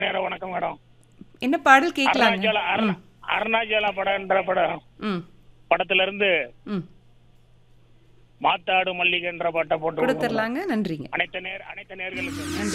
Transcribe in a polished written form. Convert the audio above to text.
நேரம் வணக்கம் மேடம். என்ன பாடல் கேட்கலாங்க? ம். அருணாச்சல படம்ன்ற ம். படத்துல இருந்து ம். மாத்தாடு மல்லிகைன்ற பாட்டை போட்டு விடுங்க மேடம். கொடுத்துடலாங்க. நன்றிங்க. அனைத்து நேர்களுக்கும். நன்றி.